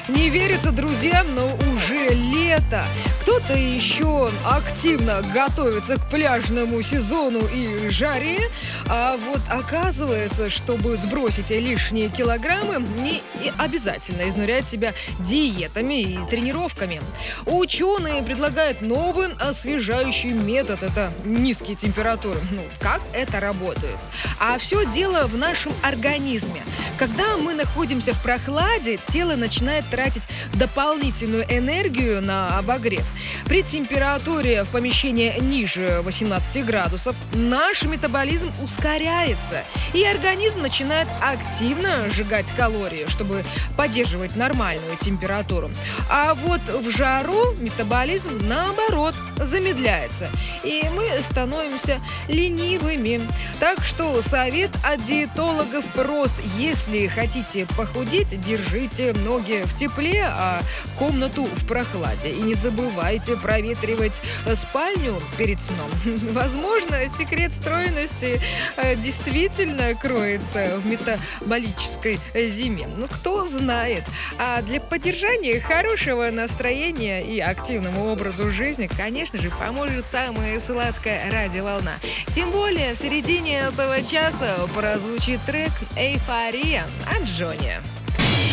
Не верится, друзья, но уже лето. Кто-то еще активно готовится к пляжному сезону и жаре, а вот оказывается, чтобы сбросить лишние килограммы, не и обязательно изнурять себя диетами и тренировками. Ученые предлагают новый освежающий метод– это низкие температуры. Ну, как это работает? А все дело в нашем организме. Когда мы находимся в прохладе, тело начинает тратить дополнительную энергию на обогрев. При температуре в помещении ниже 18 градусов наш метаболизм ускоряется, и организм начинает активно сжигать калории, чтобы поддерживать нормальную температуру. А вот в жару метаболизм, наоборот, замедляется, и мы становимся ленивыми. Так что совет от диетологов прост. Если хотите похудеть, держите ноги в тепле, а комнату в прохладе. И не забывайте проветривать спальню перед сном. Возможно, секрет стройности действительно кроется в метаболической зиме. Ну, кто знает. А для поддержания хорошего настроения и активному образу жизни, конечно же, поможет самая сладкая радиоволна. Тем более в середине этого часа прозвучит трек «Эйфория» от Джони.